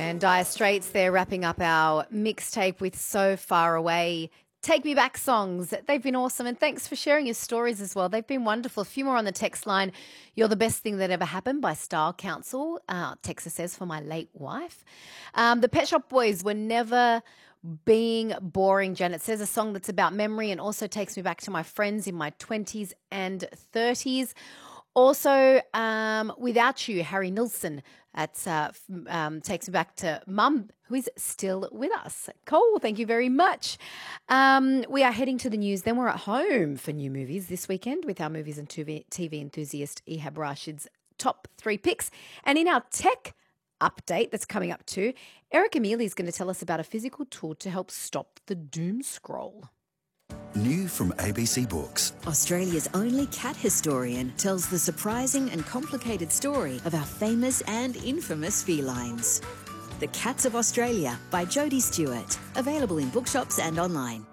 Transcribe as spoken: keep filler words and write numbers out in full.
And Dire Straits, they're wrapping up our mixtape with So Far Away. Take Me Back songs. They've been awesome. And thanks for sharing your stories as well. They've been wonderful. A few more on the text line. You're the best thing that ever happened by Style Council. Uh, Texas says, for my late wife. Um, the Pet Shop Boys were never being boring. Janet says a song that's about memory and also takes me back to my friends in my twenties and thirties. Also, um, Without You, Harry Nilsson. That uh, um, takes me back to Mum, who is still with us. Cool, thank you very much. Um, we are heading to the news. Then we're at home for new movies this weekend with our movies and T V, T V enthusiast Ehab Rashid's top three picks. And in our tech update that's coming up too, Eric Amelia is going to tell us about a physical tool to help stop the doom scroll. New from A B C Books. Australia's only cat historian tells the surprising and complicated story of our famous and infamous felines. The Cats of Australia by Jodie Stewart. Available in bookshops and online.